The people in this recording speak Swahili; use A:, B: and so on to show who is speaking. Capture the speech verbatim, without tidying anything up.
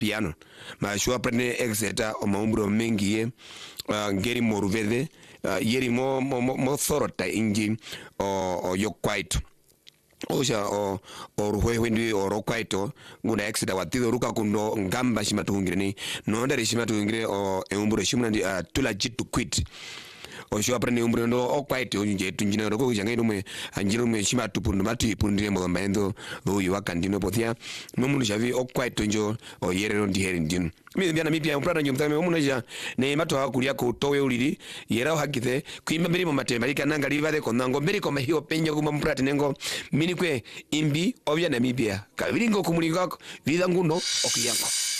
A: piano ma shua prene exeta o maumbro mengi ye uh, ngeri moruvede uh, yeri mo mo mo thorota inji o o yo kwaito osha o o ruhwe wendi o ro kwaito nguna exeta watido ruka kundo ngamba shimatungire no ndari shimatungire o eumbro shimuna uh, tula jitu quit o shua prene umbro ndo o kwaito nje tunjina ro ko janga idume anjiro me shimatu pundu matu pundire mo mbendo do yiwakandino pothia no mundu shavi o kwaito njo o yere ro ndiheri ndino mi biana mipia umprana nyo mtame mundu ja ne mato hakulia ko towe uliri yera hakithe kuimba mbiri mo matemba likananga livade ko nango mbiri ko mahio penyo kuma mprate nengo mini kwe imbi obya na mipia ka viringo kumulinga vida nguno okuyango